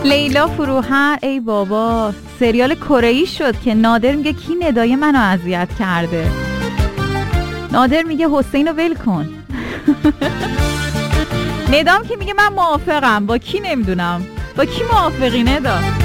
لیلا فروهر، ای بابا سریال کره‌ای شد که نادر میگه کی ندای منو اذیت کرده. نادر میگه حسینو ول کن. ندام که میگه من موافقم. با کی نمیدونم، با کی موافقی ندا؟